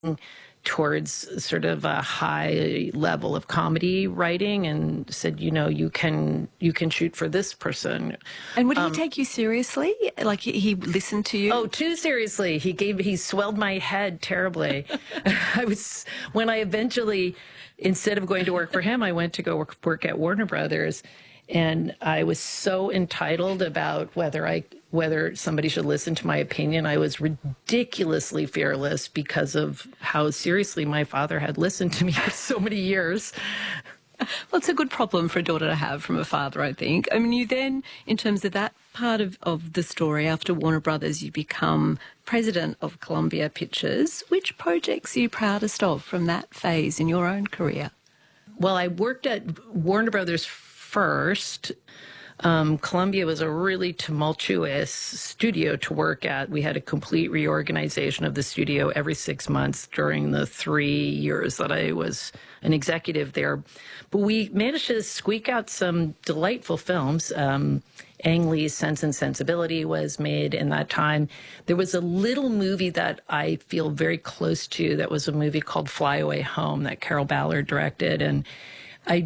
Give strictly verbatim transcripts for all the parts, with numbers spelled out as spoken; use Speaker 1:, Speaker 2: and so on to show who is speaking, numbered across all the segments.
Speaker 1: towards sort of a high level of comedy writing and said, you know, you can you can shoot for this person.
Speaker 2: And would he
Speaker 1: um,
Speaker 2: take you seriously? Like he, he listened to you?
Speaker 1: Oh, too seriously. He gave he swelled my head terribly. I was when I eventually, instead of going to work for him, I went to go work, work at Warner Brothers. And I was so entitled about whether I whether somebody should listen to my opinion. I was ridiculously fearless because of how seriously my father had listened to me for so many years.
Speaker 2: Well, it's a good problem for a daughter to have from a father, I think. I mean, you then, in terms of that part of, of the story, after Warner Brothers, you become president of Columbia Pictures. Which projects are you proudest of from that phase in your own career?
Speaker 1: Well, I worked at Warner Brothers first. Um, Columbia was a really tumultuous studio to work at. We had a complete reorganization of the studio every six months during the three years that I was an executive there. But we managed to squeak out some delightful films. Um, Ang Lee's Sense and Sensibility was made in that time. There was a little movie that I feel very close to that was a movie called Fly Away Home that Carol Ballard directed. And I...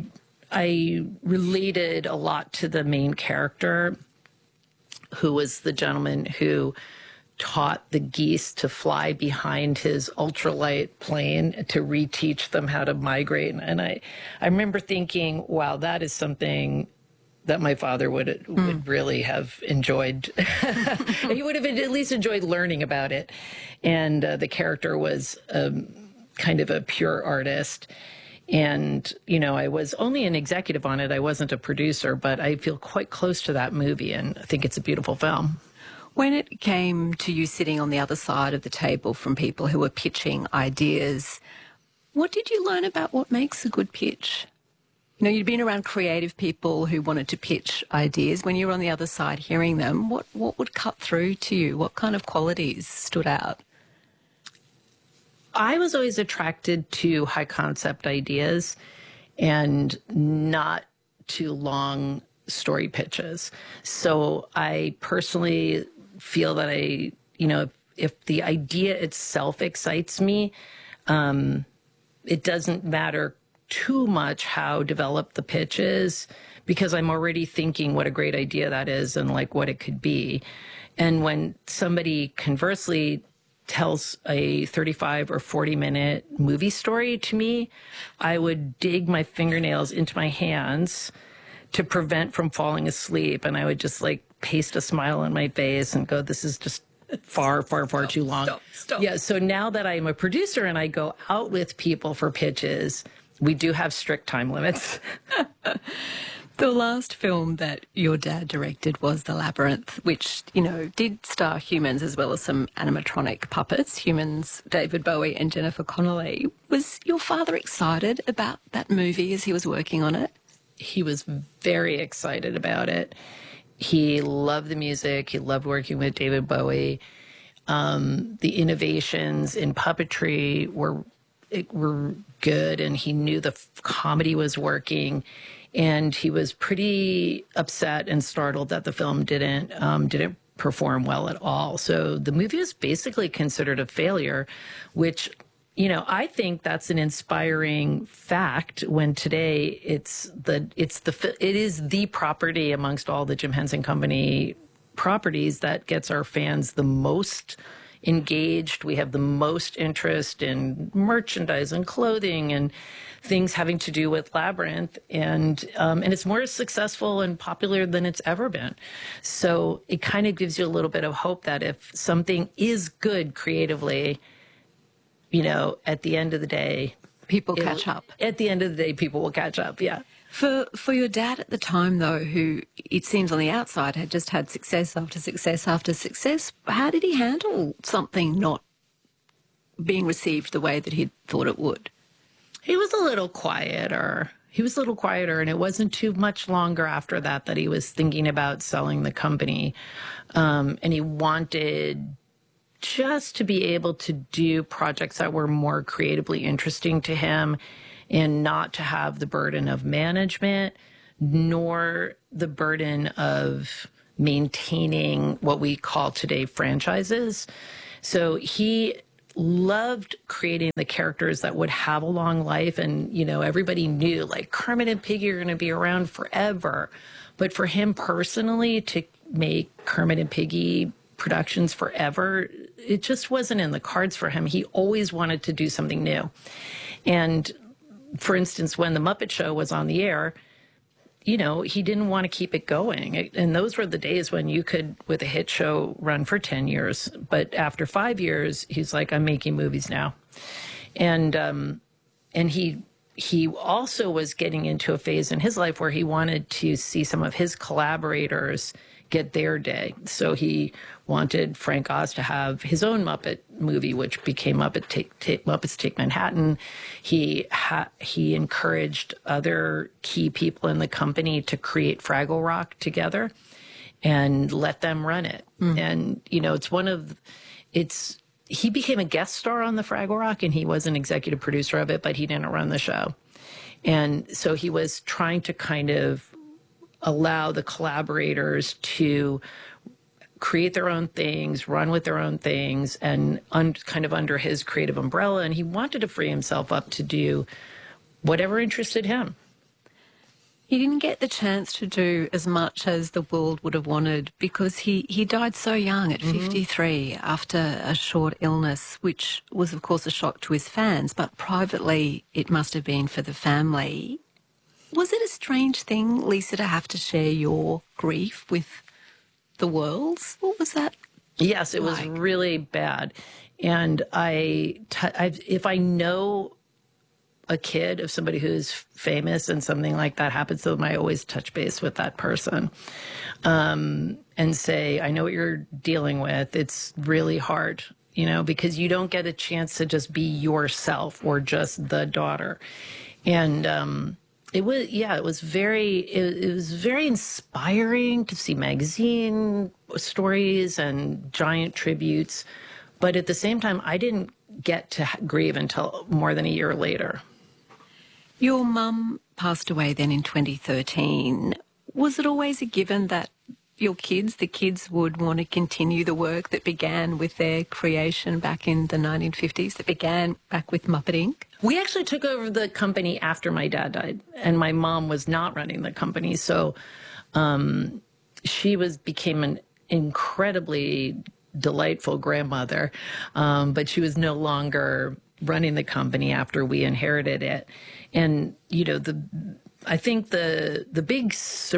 Speaker 1: I related a lot to the main character, who was the gentleman who taught the geese to fly behind his ultralight plane to reteach them how to migrate. And I, I remember thinking, wow, that is something that my father would mm. would really have enjoyed. He would have at least enjoyed learning about it. And uh, the character was um, kind of a pure artist. And, you know, I was only an executive on it. I wasn't a producer, but I feel quite close to that movie, and I think it's a beautiful film.
Speaker 2: When it came to you sitting on the other side of the table from people who were pitching ideas, what did you learn about what makes a good pitch? You know, you'd been around creative people who wanted to pitch ideas. When you were on the other side hearing them, what, what would cut through to you? What kind of qualities stood out?
Speaker 1: I was always attracted to high concept ideas and not to long story pitches. So I personally feel that I, you know, if, if the idea itself excites me, um, it doesn't matter too much how developed the pitch is, because I'm already thinking what a great idea that is and like what it could be. And when somebody conversely tells a thirty-five or forty minute movie story to me, I would dig my fingernails into my hands to prevent from falling asleep. And I would just like paste a smile on my face and go, this is just far, far, far
Speaker 2: stop,
Speaker 1: too long.
Speaker 2: Stop, stop.
Speaker 1: Yeah. So now that I'm a producer and I go out with people for pitches, we do have strict time limits.
Speaker 2: The last film that your dad directed was The Labyrinth, which, you know, did star humans as well as some animatronic puppets, humans, David Bowie and Jennifer Connelly. Was your father excited about that movie as he was working on it?
Speaker 1: He was very excited about it. He loved the music. He loved working with David Bowie. Um, the innovations in puppetry were, it, were good, and he knew the comedy was working. And he was pretty upset and startled that the film didn't um, didn't perform well at all. So the movie is basically considered a failure, which, you know, I think that's an inspiring fact when today it's the it's the it is the property amongst all the Jim Henson Company properties that gets our fans the most engaged. We have the most interest in merchandise and clothing and things having to do with Labyrinth, and um, and it's more successful and popular than it's ever been. So it kind of gives you a little bit of hope that if something is good creatively, you know, at the end of the day,
Speaker 2: people catch up.
Speaker 1: At the end of the day, people will catch up. Yeah.
Speaker 2: For for your dad at the time, though, who it seems on the outside had just had success after success after success, how did he handle something not being received the way that he'd thought it would?
Speaker 1: He was a little quieter. He was a little quieter, and it wasn't too much longer after that that he was thinking about selling the company. Um, and he wanted just to be able to do projects that were more creatively interesting to him and not to have the burden of management nor the burden of maintaining what we call today franchises. So he loved creating the characters that would have a long life. And, you know, everybody knew like Kermit and Piggy are going to be around forever. But for him personally to make Kermit and Piggy productions forever, it just wasn't in the cards for him. He always wanted to do something new. And for instance, when the Muppet Show was on the air, you know, he didn't want to keep it going. And those were the days when you could, with a hit show, run for ten years. But after five years, he's like, I'm making movies now. And um, and he he also was getting into a phase in his life where he wanted to see some of his collaborators get their day. So he wanted Frank Oz to have his own Muppet movie, which became Muppet Take, Take, Muppets Take Manhattan. He ha- he encouraged other key people in the company to create Fraggle Rock together and let them run it. Mm. And, you know, it's one of, it's, he became a guest star on the Fraggle Rock, and he was an executive producer of it, but he didn't run the show. And so he was trying to kind of allow the collaborators to create their own things, run with their own things, and un- kind of under his creative umbrella. And he wanted to free himself up to do whatever interested him.
Speaker 2: He didn't get the chance to do as much as the world would have wanted because he, he died so young at mm-hmm. fifty-three after a short illness, which was, of course, a shock to his fans, but privately it must have been for the family. Was it a strange thing, Lisa, to have to share your grief with the world? What was that?
Speaker 1: Yes, it
Speaker 2: like?
Speaker 1: was really bad. And I, t- I, if I know a kid of somebody who's famous and something like that happens to them, I always touch base with that person um, and say, I know what you're dealing with. It's really hard, you know, because you don't get a chance to just be yourself or just the daughter. And, um, It was, yeah, it was very, it, it was very inspiring to see magazine stories and giant tributes. But at the same time, I didn't get to grieve until more than a year later.
Speaker 2: Your mum passed away then in twenty thirteen. Was it always a given that your kids, the kids would want to continue the work that began with their creation back in the nineteen fifties, that began back with Muppet Incorporated?
Speaker 1: We actually took over the company after my dad died, and my mom was not running the company. So um, she was became an incredibly delightful grandmother, um, but she was no longer running the company after we inherited it. And, you know, the I think the the big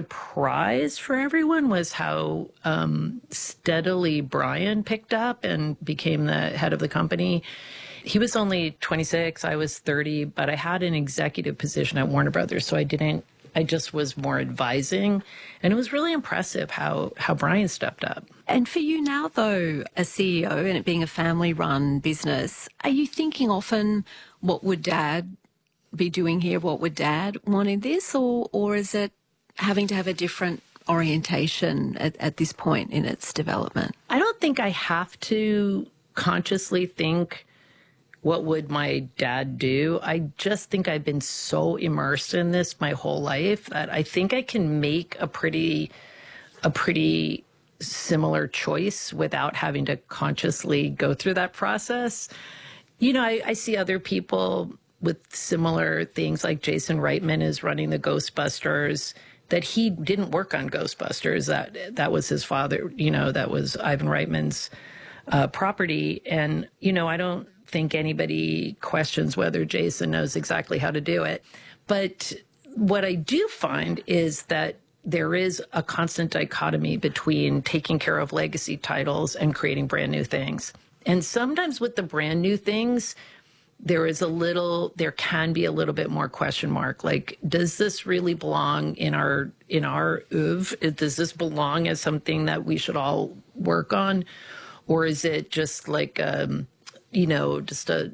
Speaker 1: surprise for everyone was how um, steadily Brian picked up and became the head of the company. He was only twenty-six, I was thirty, but I had an executive position at Warner Brothers, so I didn't, I just was more advising. And it was really impressive how, how Brian stepped up.
Speaker 2: And for you now, though, as C E O and it being a family-run business, are you thinking often, what would Dad be doing here? What would Dad want in this? Or, or is it having to have a different orientation at, at this point in its development?
Speaker 1: I don't think I have to consciously think, what would my dad do? I just think I've been so immersed in this my whole life that I think I can make a pretty, a pretty similar choice without having to consciously go through that process. You know, I, I see other people with similar things, like Jason Reitman is running the Ghostbusters, that he didn't work on Ghostbusters. That that was his father, you know, that was Ivan Reitman's uh, property. And, you know, I don't think anybody questions whether Jason knows exactly how to do it. But what I do find is that there is a constant dichotomy between taking care of legacy titles and creating brand new things. And sometimes with the brand new things, there is a little, there can be a little bit more question mark. Like, does this really belong in our, in our oeuvre? Does this belong as something that we should all work on? Or is it just like, um, you know, just a,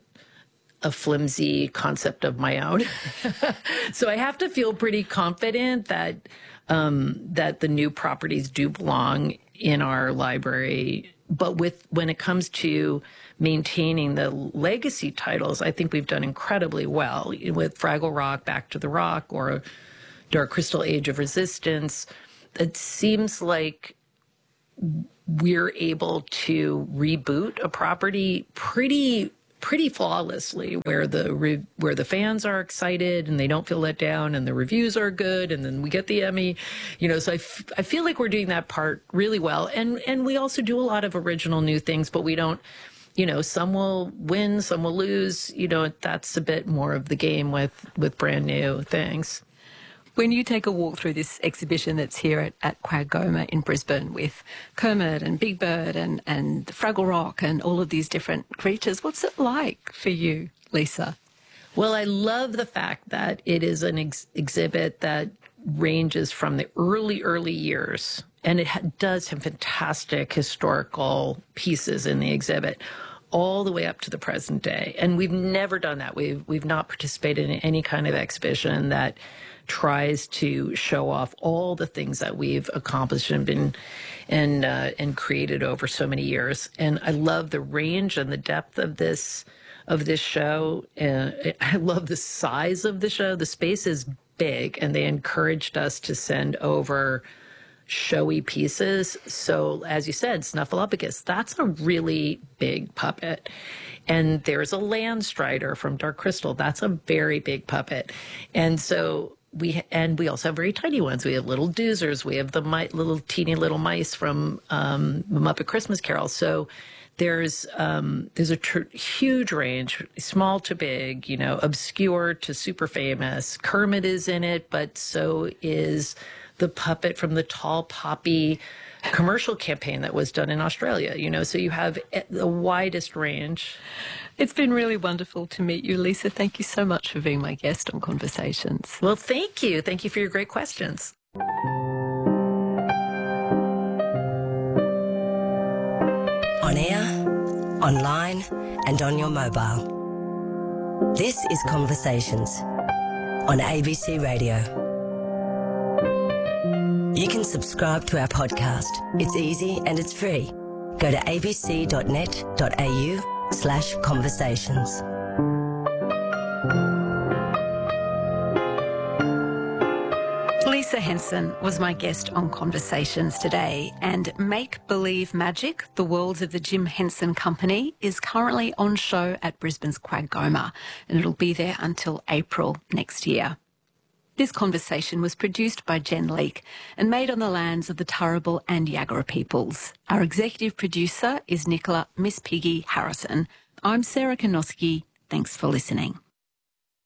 Speaker 1: a flimsy concept of my own? So I have to feel pretty confident that, um, that the new properties do belong in our library. But with, when it comes to maintaining the legacy titles, I think we've done incredibly well with Fraggle Rock, Back to the Rock, or Dark Crystal Age of Resistance. It seems like we're able to reboot a property pretty pretty flawlessly, where the re- where the fans are excited and they don't feel let down, and the reviews are good, and then we get the Emmy, you know. So I, f- I feel like we're doing that part really well, and and we also do a lot of original new things, but we don't, you know, some will win, some will lose, you know. That's a bit more of the game with with brand new things.
Speaker 2: When you take a walk through this exhibition that's here at, at Quagoma in Brisbane with Kermit and Big Bird and, and Fraggle Rock and all of these different creatures, what's it like for you, Lisa?
Speaker 1: Well, I love the fact that it is an ex- exhibit that ranges from the early, early years, and it ha- does have fantastic historical pieces in the exhibit, all the way up to the present day. And we've never done that. We've, we've not participated in any kind of exhibition that tries to show off all the things that we've accomplished and been and uh, and created over so many years. And I love the range and the depth of this of this show. And I love the size of the show. The space is big, and they encouraged us to send over showy pieces. So, as you said, Snuffleupagus, that's a really big puppet. And there's a Landstrider from Dark Crystal. That's a very big puppet. And so we, and we also have very tiny ones. We have little Doozers. We have the mi- little teeny little mice from um, Muppet Christmas Carol. So there's um, there's a tr- huge range, small to big, you know, obscure to super famous. Kermit is in it, but so is the puppet from the Tall Poppy commercial campaign that was done in Australia, you know, so you have the widest range.
Speaker 2: It's been really wonderful to meet you, Lisa. Thank you so much for being my guest on Conversations.
Speaker 1: Well, thank you. Thank you for your great questions.
Speaker 3: On air, online, and on your mobile. This is Conversations on A B C Radio. You can subscribe to our podcast. It's easy and it's free. Go to abc.net.au slash conversations.
Speaker 2: Lisa Henson was my guest on Conversations today, and Make Believe Magic, The Worlds of the Jim Henson Company, is currently on show at Brisbane's Quagoma, and it'll be there until April next year. This conversation was produced by Jen Leake and made on the lands of the Turrbal and Yagara peoples. Our executive producer is Nicola Miss Piggy Harrison. I'm Sarah Konoski. Thanks for listening.